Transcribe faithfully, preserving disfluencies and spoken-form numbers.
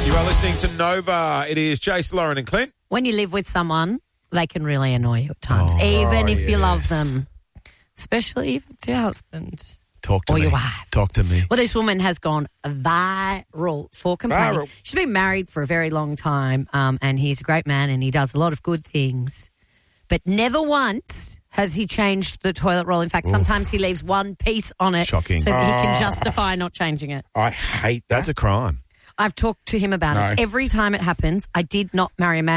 You are listening to Nova. It is Jace, Lauren and Clint. When you live with someone, they can really annoy you at times, Oh, even if yes. you love them, especially if it's your husband. Talk to or me. your wife. Talk to me. Well, this woman has gone viral for complaining. Viral. She's been married for a very long time, um, and he's a great man and he does a lot of good things. But never once has he changed the toilet roll. In fact, sometimes he leaves one piece on it Shocking. so that he can justify not changing it. I hate that. That's a crime. I've talked to him about No. it. Every time it happens, I did not marry a man